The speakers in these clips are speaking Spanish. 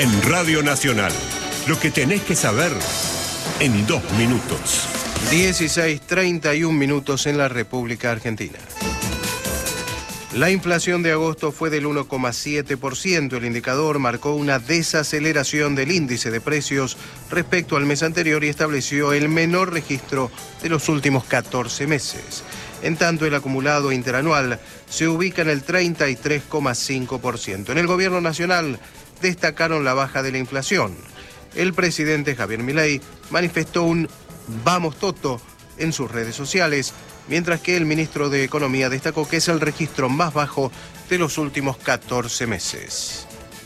En Radio Nacional, lo que tenés que saber en 2 minutos. 16:31 minutos en la República Argentina. La inflación de agosto fue del 1,7%. El indicador marcó una desaceleración del índice de precios respecto al mes anterior y estableció el menor registro de los últimos 14 meses. En tanto, el acumulado interanual se ubica en el 33,5%. En el gobierno nacional destacaron la baja de la inflación. El presidente Javier Milei manifestó un "Vamos Toto" en sus redes sociales, mientras que el ministro de Economía destacó que es el registro más bajo de los últimos 14 meses.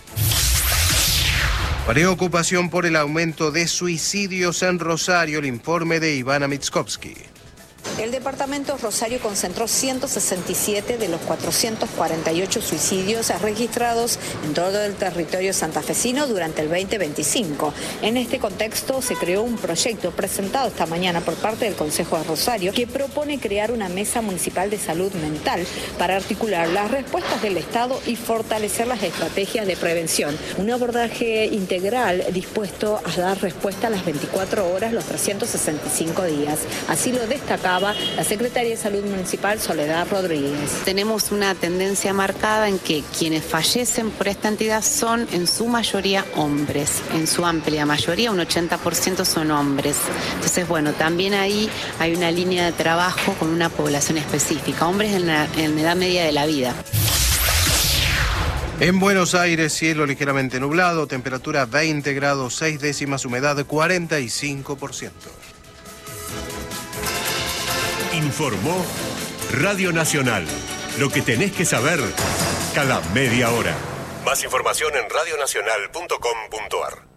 Preocupación por el aumento de suicidios en Rosario, el informe de Ivana Mitskovsky. El departamento Rosario concentró 167 de los 448 suicidios registrados en todo el territorio santafesino durante el 2025. En este contexto se creó un proyecto presentado esta mañana por parte del Consejo de Rosario que propone crear una mesa municipal de salud mental para articular las respuestas del Estado y fortalecer las estrategias de prevención. Un abordaje integral dispuesto a dar respuesta a las 24 horas, los 365 días. Así lo destacaba la secretaria de Salud Municipal, Soledad Rodríguez. Tenemos una tendencia marcada en que quienes fallecen por esta entidad son en su mayoría hombres, en su amplia mayoría, un 80% son hombres. Entonces, bueno, también ahí hay una línea de trabajo con una población específica, hombres en edad media de la vida. En Buenos Aires, cielo ligeramente nublado, temperatura 20 grados 6 décimas, humedad 45%. Informó Radio Nacional. Lo que tenés que saber cada media hora. Más información en radionacional.com.ar.